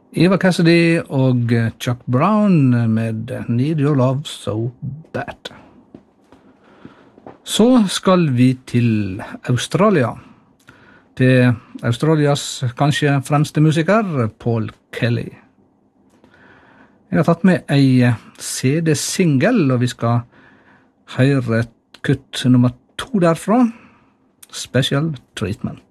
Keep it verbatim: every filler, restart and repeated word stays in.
Eva Cassidy og Chuck Brown med Need Your Love So Bad. Så skal vi til Australia. Til Australias kanskje fremste musiker, Paul Kelly. Jeg har tatt med ei C D-single, og vi skal høre et kutt nummer to derfra, Special Treatment.